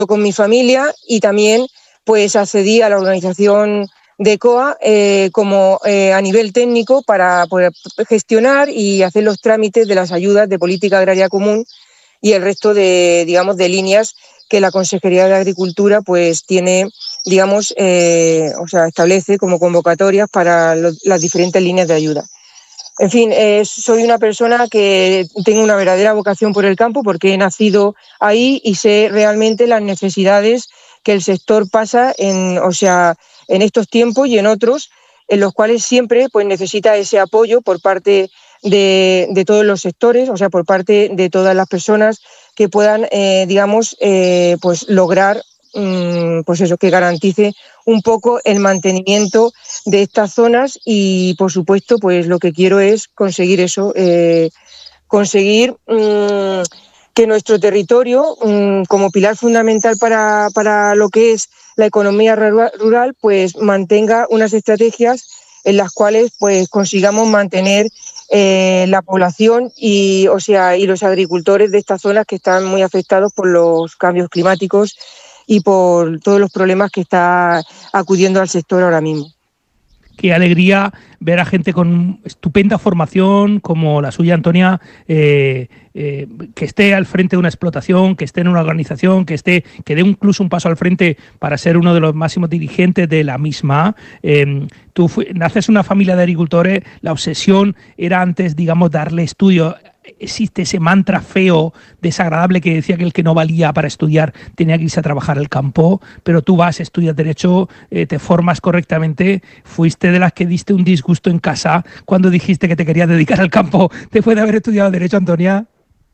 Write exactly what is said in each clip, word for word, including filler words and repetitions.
con mi familia y también pues accedí a la organización de C O A eh, como eh, a nivel técnico para poder gestionar y hacer los trámites de las ayudas de política agraria común y el resto de, digamos, de líneas que la Consejería de Agricultura pues tiene, digamos, eh, o sea, establece como convocatorias para lo, las diferentes líneas de ayuda. En fin, eh, soy una persona que tengo una verdadera vocación por el campo porque he nacido ahí y sé realmente las necesidades que el sector pasa en, o sea, en estos tiempos y en otros, en los cuales siempre pues, necesita ese apoyo por parte de, de todos los sectores, o sea, por parte de todas las personas que puedan, eh, digamos, eh, pues lograr, mmm, pues eso, que garantice un poco el mantenimiento de estas zonas y, por supuesto, pues lo que quiero es conseguir eso, eh, conseguir mmm, que nuestro territorio, mmm, como pilar fundamental para, para lo que es la economía rural, pues mantenga unas estrategias en las cuales pues consigamos mantener eh, la población y, o sea, y los agricultores de estas zonas que están muy afectados por los cambios climáticos y por todos los problemas que está acudiendo al sector ahora mismo. Qué alegría ver a gente con estupenda formación como la suya, Antonia, eh, eh, que esté al frente de una explotación, que esté en una organización, que esté, que dé incluso un paso al frente para ser uno de los máximos dirigentes de la misma. Eh, tú naces en una familia de agricultores, la obsesión era antes, digamos, darle estudio. Existe ese mantra feo, desagradable, que decía que el que no valía para estudiar tenía que irse a trabajar al campo, pero tú vas, estudias Derecho, eh, te formas correctamente. Fuiste de las que diste un disgusto en casa cuando dijiste que te querías dedicar al campo después de haber estudiado Derecho, Antonia.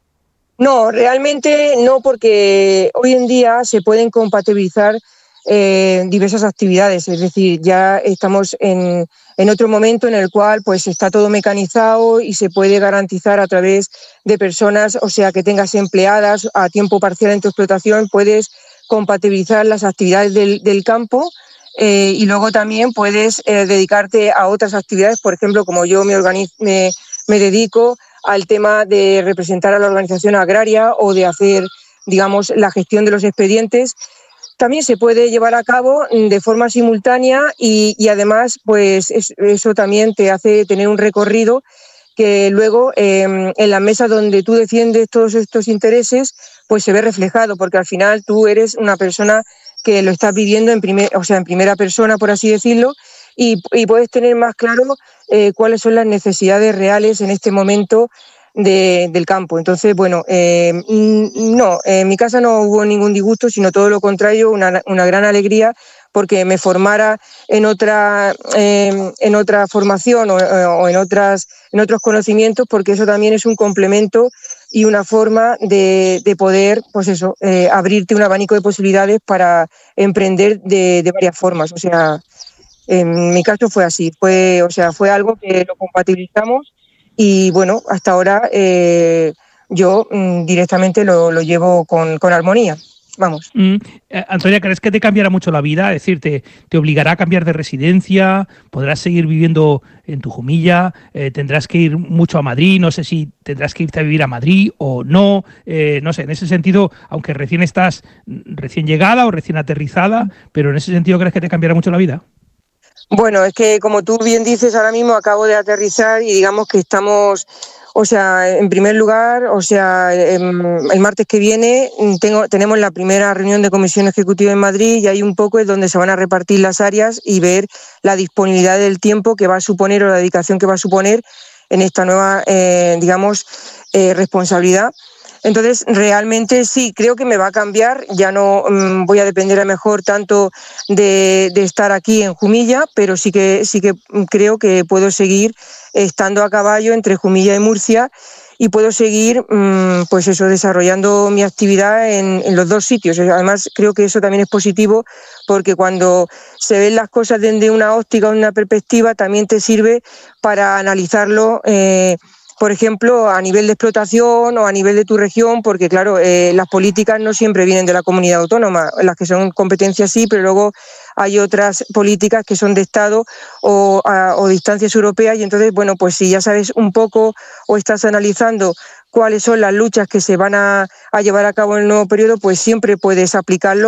No, realmente no, porque hoy en día se pueden compatibilizar eh, diversas actividades, es decir, ya estamos en, en otro momento en el cual pues está todo mecanizado y se puede garantizar a través de personas, o sea, que tengas empleadas a tiempo parcial en tu explotación, puedes compatibilizar las actividades del, del campo eh, y luego también puedes eh, dedicarte a otras actividades, por ejemplo, como yo me, organiz me, me dedico al tema de representar a la organización agraria o de hacer, digamos, la gestión de los expedientes. También se puede llevar a cabo de forma simultánea y, y además, pues es, eso también te hace tener un recorrido que luego eh, en la mesa donde tú defiendes todos estos intereses, pues se ve reflejado, porque al final tú eres una persona que lo estás viviendo en, primer, o sea, en primera persona, por así decirlo, y, y puedes tener más claro eh, cuáles son las necesidades reales en este momento de, del campo. Entonces, bueno, eh, no, en mi casa no hubo ningún disgusto, sino todo lo contrario, una, una gran alegría porque me formara en otra, eh, en otra formación o, o en, otras, en otros conocimientos, porque eso también es un complemento y una forma de, de poder, pues eso, eh, abrirte un abanico de posibilidades para emprender de, de varias formas. O sea, en mi caso fue así, fue, o sea, fue algo que lo compatibilizamos y bueno, hasta ahora eh, yo mm, directamente lo, lo llevo con, con armonía. Vamos. Mm, eh, Antonia, ¿crees que te cambiará mucho la vida? Es decir, te, te obligará a cambiar de residencia, podrás seguir viviendo en tu Jumilla, eh, tendrás que ir mucho a Madrid, no sé si tendrás que irte a vivir a Madrid o no, eh, no sé, en ese sentido, aunque recién estás recién llegada o recién aterrizada, pero en ese sentido, ¿crees que te cambiará mucho la vida? Bueno, es que como tú bien dices, ahora mismo acabo de aterrizar y digamos que estamos, o sea, en primer lugar, o sea, el martes que viene tengo, tenemos la primera reunión de comisión ejecutiva en Madrid y ahí un poco es donde se van a repartir las áreas y ver la disponibilidad del tiempo que va a suponer o la dedicación que va a suponer en esta nueva, eh, digamos, eh, responsabilidad. Entonces, realmente sí, creo que me va a cambiar, ya no mmm, voy a depender a lo mejor tanto de, de estar aquí en Jumilla, pero sí que, sí que creo que puedo seguir estando a caballo entre Jumilla y Murcia y puedo seguir mmm, pues eso, desarrollando mi actividad en, en los dos sitios. Además, creo que eso también es positivo porque cuando se ven las cosas desde una óptica o una perspectiva, también te sirve para analizarlo eh, por ejemplo, a nivel de explotación o a nivel de tu región, porque claro, eh, las políticas no siempre vienen de la comunidad autónoma, las que son competencias sí, pero luego hay otras políticas que son de Estado o, a, o de instancias europeas y entonces, bueno, pues si ya sabes un poco o estás analizando cuáles son las luchas que se van a, a llevar a cabo en el nuevo periodo, pues siempre puedes aplicarlo